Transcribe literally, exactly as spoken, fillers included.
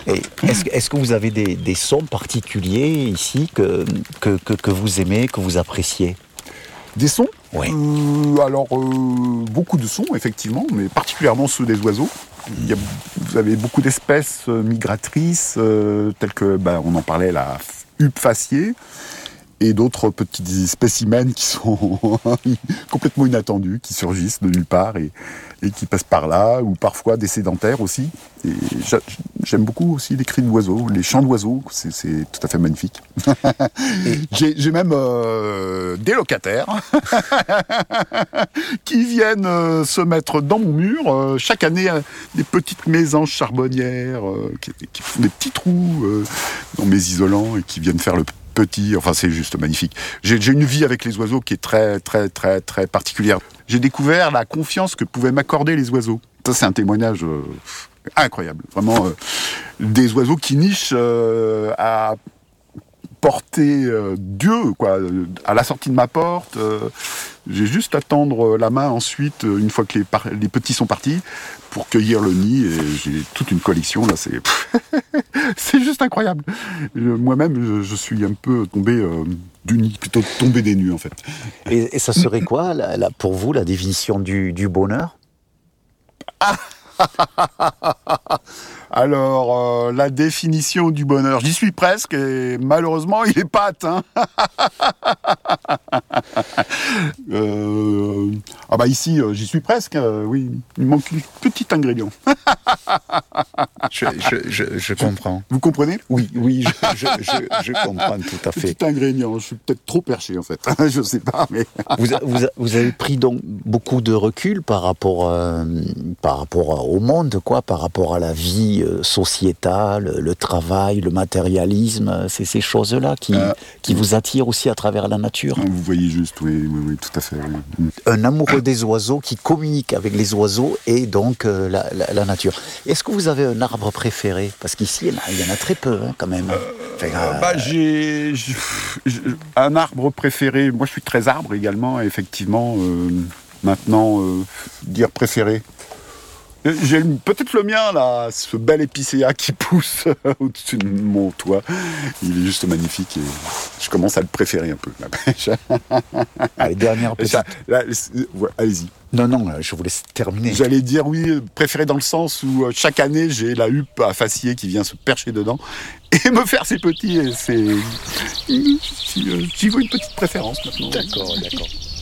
Et est-ce, est-ce que vous avez des, des sons particuliers ici que, que, que, que vous aimez, que vous appréciez ? Des sons ? Oui. Euh, alors, euh, beaucoup de sons, effectivement, mais particulièrement ceux des oiseaux. Il y a, vous avez beaucoup d'espèces migratrices, euh, telles que, ben, on en parlait, la huppe faciée, et d'autres petits spécimens qui sont complètement inattendus, qui surgissent de nulle part et, et qui passent par là, ou parfois des sédentaires aussi. Et j'aime beaucoup aussi les cris d'oiseaux, les chants d'oiseaux, c'est, c'est tout à fait magnifique. j'ai, j'ai même euh, des locataires qui viennent euh, se mettre dans mon mur, euh, chaque année, euh, des petites mésanges charbonnières euh, qui, qui font des petits trous euh, dans mes isolants et qui viennent faire le petit, enfin c'est juste magnifique. J'ai, j'ai une vie avec les oiseaux qui est très très très très particulière. J'ai découvert la confiance que pouvaient m'accorder les oiseaux. Ça c'est un témoignage euh, incroyable. Vraiment euh, des oiseaux qui nichent euh, à porter euh, Dieu, quoi, à la sortie de ma porte. Euh, j'ai juste à tendre la main ensuite, une fois que les, par- les petits sont partis, pour cueillir le nid. Et j'ai toute une collection, là, c'est, c'est juste incroyable. Je, moi-même, je, je suis un peu tombé euh, du nid, plutôt tombé des nues, en fait. Et, et ça serait quoi, la, la, pour vous, la définition du, du bonheur ? Ah Alors, euh, la définition du bonheur, j'y suis presque et malheureusement, il n'est pas atteint. euh, ah bah ici, euh, j'y suis presque, euh, oui. Il manque un petit ingrédient. je, je, je, je comprends. Vous comprenez ? Oui, oui, je, je, je, je comprends tout à fait. Petit ingrédient, je suis peut-être trop perché en fait. Je sais pas, mais... vous, vous, vous avez pris donc beaucoup de recul par rapport, euh, par rapport au monde, quoi, par rapport à la vie euh, sociétale, le travail, le matérialisme, c'est ces choses-là qui, euh, qui vous attirent aussi à travers la nature. Vous voyez juste, oui, oui, oui, tout à fait. Oui. Un amoureux des oiseaux qui communique avec les oiseaux et donc euh, la, la, la nature. Est-ce que vous avez un arbre préféré ? Parce qu'ici, il y en a, il y en a très peu, hein, quand même. Enfin, euh, bah, j'ai, j'ai, j'ai un arbre préféré. Moi, je suis très arbre également, effectivement. Euh, maintenant, euh, dire préféré. J'ai peut-être le mien, là, ce bel épicéa qui pousse au-dessus de mon toit. Il est juste magnifique et je commence à le préférer un peu. Allez, dernière petite... Ça, là, ouais, allez-y. Non, non, je vous laisse terminer. J'allais dire oui, préféré dans le sens où chaque année, j'ai la huppe à facier qui vient se percher dedans et me faire ses petits. Et c'est... J'y vois une petite préférence maintenant. D'accord, d'accord.